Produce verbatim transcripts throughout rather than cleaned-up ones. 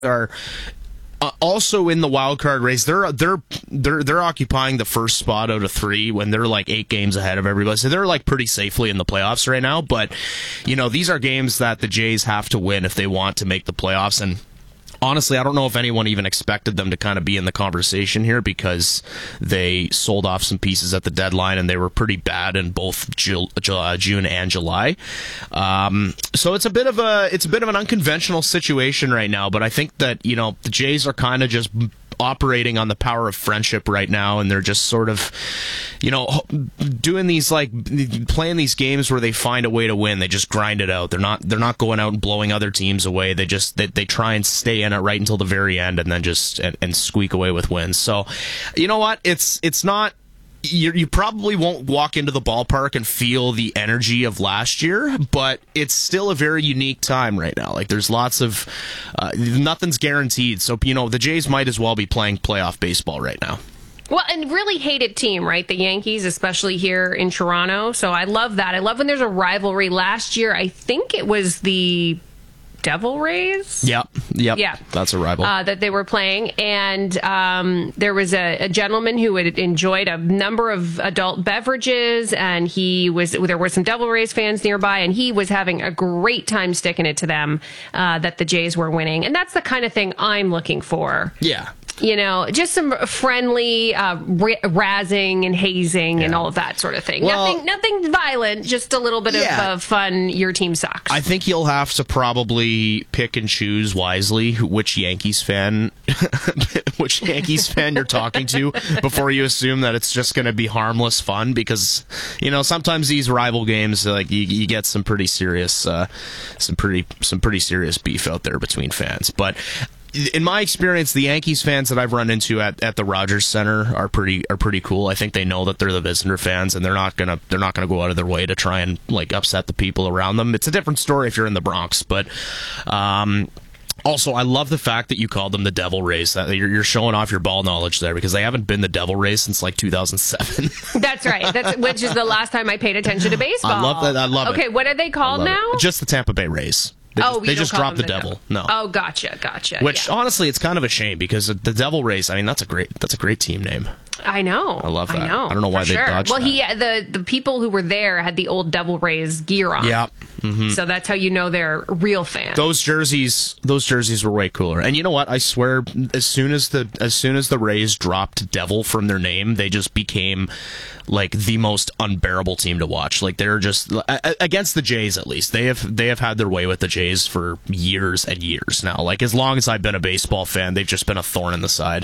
are Uh, also in the wild card race. They're they're they're they're occupying the first spot out of three when they're like eight games ahead of everybody. So they're like pretty safely in the playoffs right now. But you know, these are games that the Jays have to win if they want to make the playoffs. And honestly, I don't know if anyone even expected them to kind of be in the conversation here, because they sold off some pieces at the deadline and they were pretty bad in both Ju- Ju- June and July. Um, so it's a bit of a it's a bit of an unconventional situation right now. But I think that, you know, the Jays are kind of just operating on the power of friendship right now, and they're just sort of, you know, doing these, like, playing these games where they find a way to win. They just grind it out. They're not they're not going out and blowing other teams away. They just they, they try and stay in it right until the very end, and then just and, and squeak away with wins. So, you know what? It's it's not. You, you probably won't walk into the ballpark and feel the energy of last year, but it's still a very unique time right now. Like, there's lots of uh, nothing's guaranteed. So, you know, the Jays might as well be playing playoff baseball right now. Well, and really hated team, right? The Yankees, especially here in Toronto. So I love that. I love when there's a rivalry. Last year, I think it was the Devil Rays? Yep, yep. Yeah. That's a rival. Uh, that they were playing. And um, there was a, a gentleman who had enjoyed a number of adult beverages, and he was there were some Devil Rays fans nearby, and he was having a great time sticking it to them uh, that the Jays were winning. And that's the kind of thing I'm looking for. Yeah. You know, just some friendly uh, ra- razzing and hazing Yeah. and all of that sort of thing. Well, nothing nothing violent, just a little bit yeah. of uh, fun. Your team sucks. I think you'll have to probably pick and choose wisely which Yankees fan which Yankees fan you're talking to before you assume that it's just going to be harmless fun, because, you know, sometimes these rival games, like, you, you get some pretty serious uh, some pretty some pretty serious beef out there between fans. But in my experience, the Yankees fans that I've run into at, at the Rogers Center are pretty are pretty cool. I think they know that they're the visitor fans, and they're not gonna they're not gonna go out of their way to try and, like, upset the people around them. It's a different story if you're in the Bronx, but um, also, I love the fact that you called them the Devil Rays. That you're, you're showing off your ball knowledge there, because they haven't been the Devil Rays since like two thousand seven. That's right. That's which is the last time I paid attention to baseball. I love that. I love okay, it. Okay, what are they called now? It. Just the Tampa Bay Rays. They oh, just, they just dropped the, the devil. devil. No. Oh, gotcha, gotcha. Which, yeah. honestly, it's kind of a shame, because the Devil Rays, I mean, that's a great that's a great team name. I know. I love that. I know. I don't know why they sure. dodged well, that. Well, he the the people who were there had the old Devil Rays gear on. Yeah. Mm-hmm. So that's how you know they're real fans. Those jerseys, those jerseys were way cooler. And you know what? I swear, as soon as the as soon as the Rays dropped Devil from their name, they just became like the most unbearable team to watch. Like, they're just against the Jays, at least. They have they have had their way with the Jays for years and years now. Like, as long as I've been a baseball fan, they've just been a thorn in the side.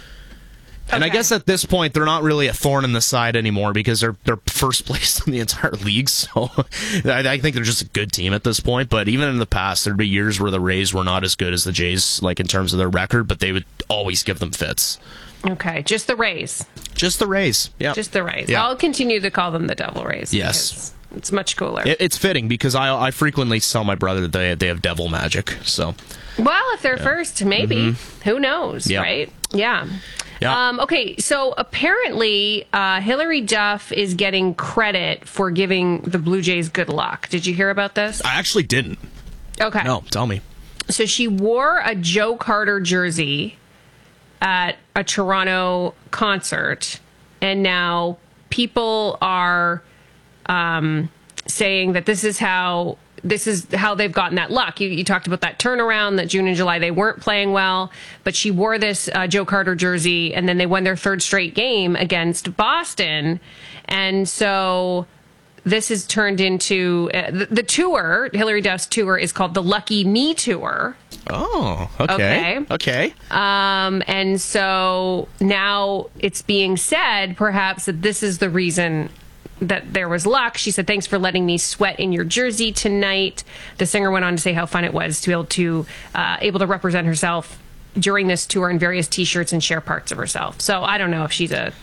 And okay. I guess at this point, they're not really a thorn in the side anymore, because they're they're first place in the entire league. So I, I think they're just a good team at this point. But even in the past, there'd be years where the Rays were not as good as the Jays, like, in terms of their record, but they would always give them fits. Okay, just the Rays. Just the Rays. Yeah. Just the Rays. Yeah. I'll continue to call them the Devil Rays. Yes. It's much cooler. It, it's fitting, because I I frequently tell my brother that they, they have devil magic. So. Well, if they're yeah. first, maybe. Mm-hmm. Who knows, yeah. right? Yeah. Yeah. Um, okay, so apparently uh, Hillary Duff is getting credit for giving the Blue Jays good luck. Did you hear about this? I actually didn't. Okay. No, tell me. So she wore a Joe Carter jersey at a Toronto concert, and now people are um, saying that this is how this is how they've gotten that luck. You, you talked about that turnaround, that June and July they weren't playing well, but she wore this uh, Joe Carter jersey, and then they won their third straight game against Boston, and so this has turned into uh, the, the tour. Hillary Duff's tour is called the Lucky Me Tour. Oh, okay. Okay. Okay. Um, and so now it's being said, perhaps, that this is the reason that there was luck. She said, "Thanks for letting me sweat in your jersey tonight." The singer went on to say how fun it was to be able to uh, able to represent herself during this tour in various T-shirts and share parts of herself. So I don't know if she's a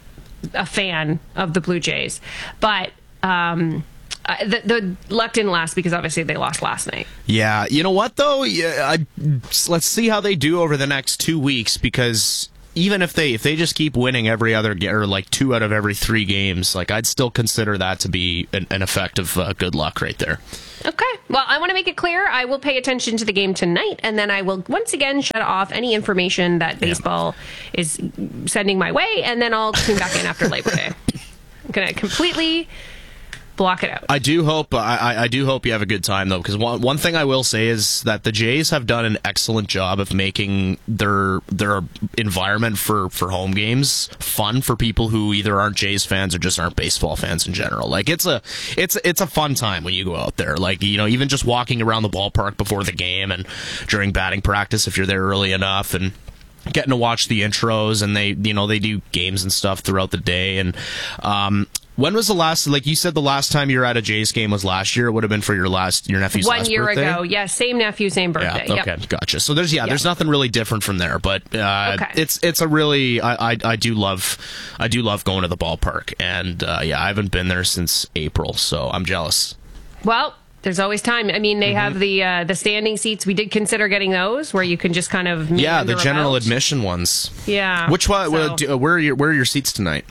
a fan of the Blue Jays, but um, uh, the, the luck didn't last, because obviously they lost last night. Yeah, you know what though? Yeah, I, let's see how they do over the next two weeks, because even if they if they just keep winning every other ga- or like two out of every three games, like, I'd still consider that to be an, an effective uh, good luck right there. Okay. Well, I want to make it clear, I will pay attention to the game tonight, and then I will once again shut off any information that baseball yeah. is sending my way, and then I'll tune back in after Labor Day. I'm going to completely block it out. I do hope I, I do hope you have a good time, though, because one, one thing I will say is that the Jays have done an excellent job of making their their environment for, for home games fun for people who either aren't Jays fans or just aren't baseball fans in general. Like, it's a it's it's a fun time when you go out there. Like, you know, even just walking around the ballpark before the game and during batting practice if you're there early enough, and getting to watch the intros, and they you know they do games and stuff throughout the day. And um when was the last, like you said, the last time you were at a Jays game was last year? It would have been for your last, your nephew's One last year birthday? ago. Yeah, same nephew, same birthday. Yeah, okay, yep. Gotcha. So there's, yeah, yep. there's nothing really different from there, but uh, okay. it's it's a really, I, I I do love, I do love going to the ballpark, and uh, yeah, I haven't been there since April, so I'm jealous. Well, there's always time. I mean, they mm-hmm. have the uh, the standing seats. We did consider getting those, where you can just kind of yeah, the general about. admission ones. Yeah. Which one? So. Where are your Where are your seats tonight?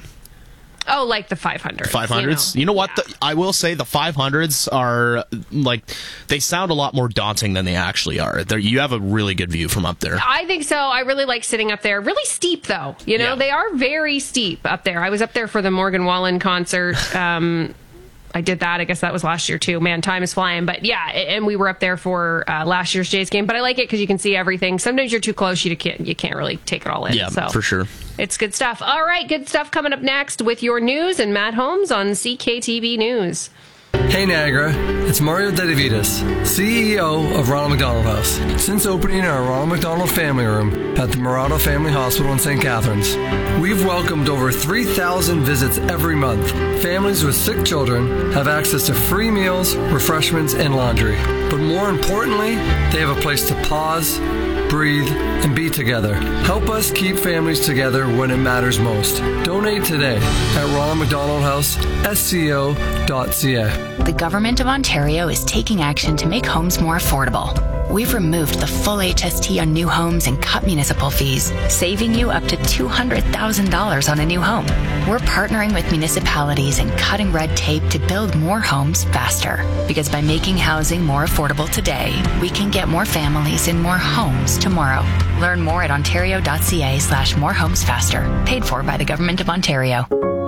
Oh, like the five hundreds. five hundreds? You know, you know what? Yeah. The, I will say the five hundreds are, like, they sound a lot more daunting than they actually are. They're, you have a really good view from up there. I think so. I really like sitting up there. Really steep, though. You know, yeah. They are very steep up there. I was up there for the Morgan Wallen concert. Um, I did that. I guess that was last year, too. Man, time is flying. But, yeah, and we were up there for uh, last year's Jays game. But I like it because you can see everything. Sometimes you're too close. You can't, you can't really take it all in. Yeah, so. for sure. It's good stuff. All right, good stuff coming up next with your news and Matt Holmes on C K T V News. Hey Niagara, it's Mario Dedivitas, C E O of Ronald McDonald House. Since opening our Ronald McDonald Family Room at the Murado Family Hospital in Saint Catharines, we've welcomed over three thousand visits every month. Families with sick children have access to free meals, refreshments, and laundry. But more importantly, they have a place to pause, breathe, and be together. Help us keep families together when it matters most. Donate today at Ronald McDonald House, S C O dot C A. The Government of Ontario is taking action to make homes more affordable. We've removed the full H S T on new homes and cut municipal fees, saving you up to two hundred thousand dollars on a new home. We're partnering with municipalities and cutting red tape to build more homes faster. Because by making housing more affordable today, we can get more families in more homes tomorrow. Learn more at ontario dot c a slash more homes faster. Paid for by the Government of Ontario.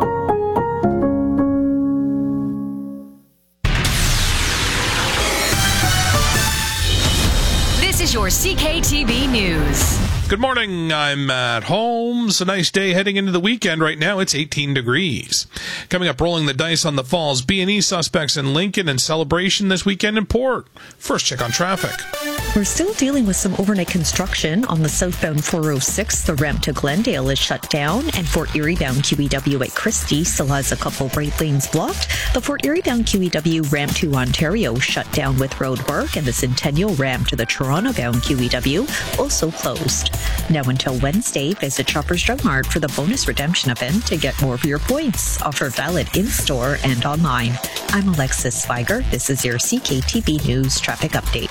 This is your C K T V News. Good morning, I'm Matt Holmes. A nice day heading into the weekend. Right now, it's eighteen degrees. Coming up, rolling the dice on the Falls. B and E suspects in Lincoln and Celebration this weekend in Port. First check on traffic. We're still dealing with some overnight construction on the southbound four oh six. The ramp to Glendale is shut down, and Fort Erie bound Q E W at Christie still has a couple right lanes blocked. The Fort Erie bound Q E W ramp to Ontario shut down with road work, and the Centennial ramp to the Toronto bound Q E W also closed. Now until Wednesday, visit Shoppers Drug Mart for the bonus redemption event to get more of your points. Offer valid in-store and online. I'm Alexis Swiger. This is your C K T V News Traffic Update.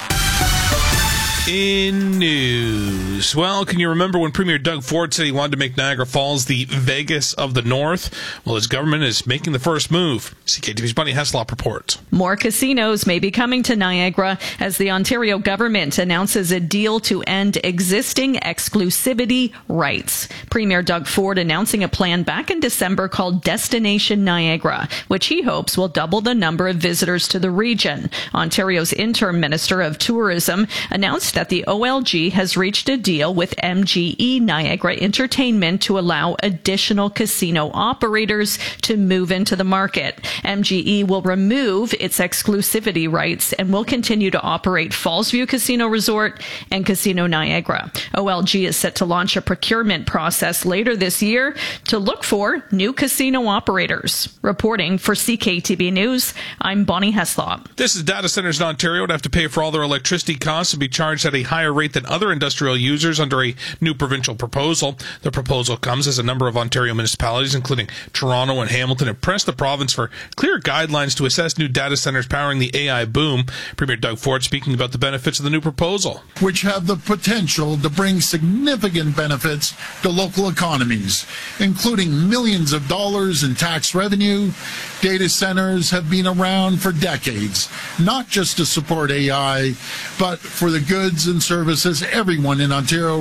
In news, well, can you remember when Premier Doug Ford said he wanted to make Niagara Falls the Vegas of the North? Well, his government is making the first move. C K T V's Bunny Heslop reports. More casinos may be coming to Niagara as the Ontario government announces a deal to end existing exclusivity rights. Premier Doug Ford announcing a plan back in December called Destination Niagara, which he hopes will double the number of visitors to the region. Ontario's interim minister of tourism announced that the O L G has reached a deal with M G E Niagara Entertainment to allow additional casino operators to move into the market. M G E will remove its exclusivity rights and will continue to operate Fallsview Casino Resort and Casino Niagara. O L G is set to launch a procurement process later this year to look for new casino operators. Reporting for C K T V News, I'm Bonnie Heslop. This is data centers in Ontario would have to pay for all their electricity costs and be charged charged at a higher rate than other industrial users under a new provincial proposal. The proposal comes as a number of Ontario municipalities, including Toronto and Hamilton, have pressed the province for clear guidelines to assess new data centers powering the A I boom. Premier Doug Ford speaking about the benefits of the new proposal, which have the potential to bring significant benefits to local economies, including millions of dollars in tax revenue. Data centers have been around for decades, not just to support A I, but for the goods and services everyone in Ontario